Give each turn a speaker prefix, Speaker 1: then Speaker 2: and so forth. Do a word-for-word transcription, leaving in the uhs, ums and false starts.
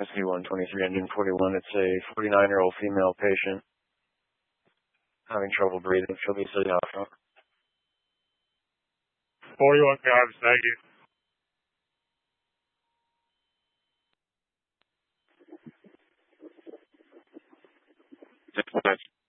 Speaker 1: S C one twenty-three, engine forty-one. It's a forty-nine-year-old female patient having trouble breathing. She'll be sitting out front.
Speaker 2: forty-one cars, thank you.
Speaker 1: Six,